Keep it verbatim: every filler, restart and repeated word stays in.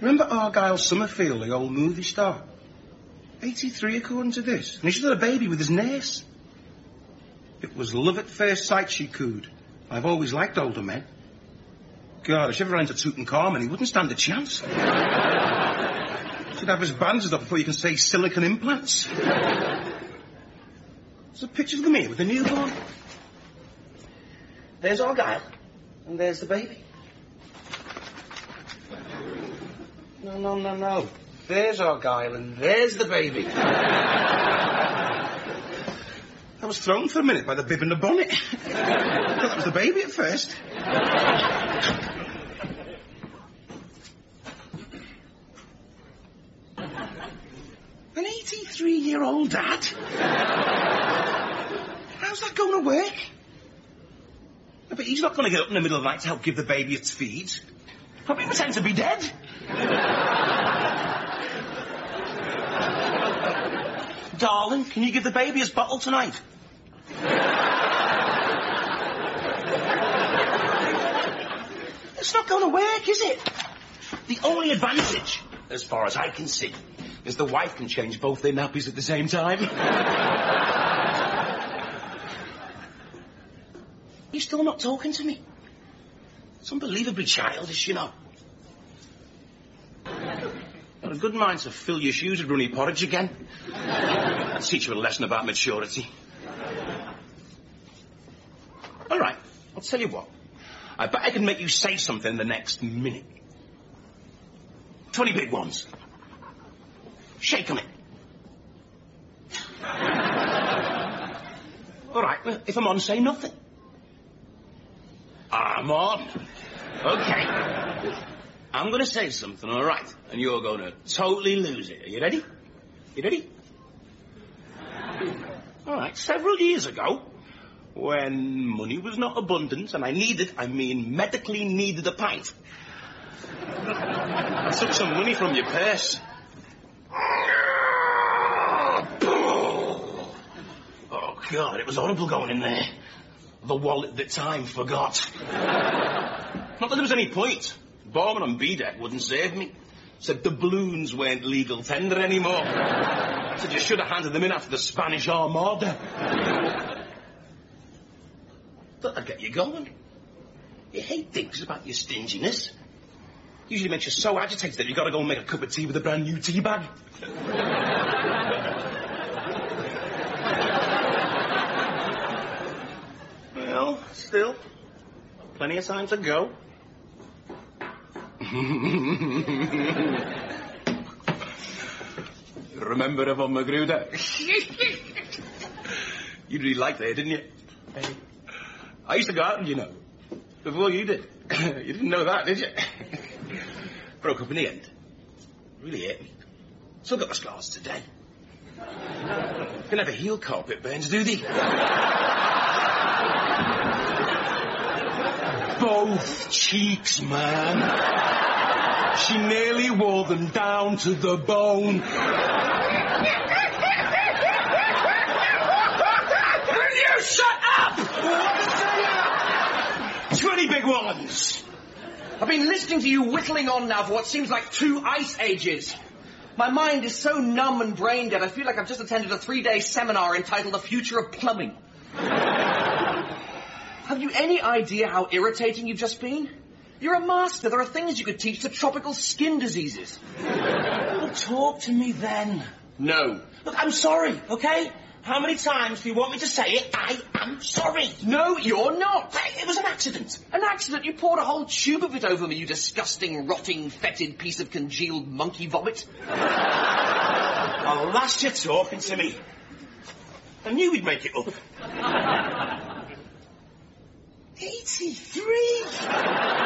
Remember Argyle Summerfield, the old movie star? eighty-three, according to this. And he just had a baby with his nurse. It was love at first sight, she cooed. I've always liked older men. God, if she ever ran into Tutankhamun, he wouldn't stand a chance. Should have his bandages up before you can say silicone implants. There's a picture of them here with the newborn. There's Argyle, and there's the baby. No, no, no, no. There's Argyle, and there's the baby. I was thrown for a minute by the bib and the bonnet. I thought that was the baby at first. An eighty-three-year-old dad? How's that going to work? I bet he's not going to get up in the middle of the night to help give the baby its feeds. Probably pretend to be dead. Darling, can you give the baby his bottle tonight? It's not going to work, is it? The only advantage, as far as I can see, is the wife can change both their nappies at the same time. You're still not talking to me. It's unbelievably childish, you know. Got a good mind to fill your shoes with runny porridge again. I'll teach you a lesson about maturity. All right, I'll tell you what. I bet I can make you say something in the next minute. Twenty big ones. Shake on it. All right, if I'm on, say nothing. I'm on. Okay. I'm going to say something, all right? And you're going to totally lose it. Are you ready? You ready? All right. Several years ago, when money was not abundant and I needed, I mean medically needed a pint, I took some money from your purse. Oh, God, it was horrible going in there. The wallet that time forgot. Not that there was any point. Borman on B-Deck wouldn't save me. Said doubloons weren't legal tender anymore. Said you should have handed them in after the Spanish Armada. Thought I'd get you going. You hate things about your stinginess. Usually makes you so agitated that you've got to go and make a cup of tea with a brand new tea bag. Well, still, plenty of time to go. Remember Yvonne Magruder? You really liked her, didn't you? I used to go out and, you know, before you did. You didn't know that, did you? Broke up in the end. Really hurt me. Still got the scars today. They never heal carpet burns, do they? Both cheeks, man. She nearly wore them down to the bone. Will you shut up? Twenty big ones. I've been listening to you whittling on now for what seems like two ice ages. My mind is so numb and brain dead, I feel like I've just attended a three-day seminar entitled The Future of Plumbing. Have you any idea how irritating you've just been? You're a master. There are things you could teach to tropical skin diseases. Well, talk to me then. No. Look, I'm sorry, okay? How many times do you want me to say it? I am sorry. No, you're not. It was an accident. An accident? You poured a whole tube of it over me, you disgusting, rotting, fetid piece of congealed monkey vomit. I'll last you talking to me. I knew we'd make it up. eighty-three!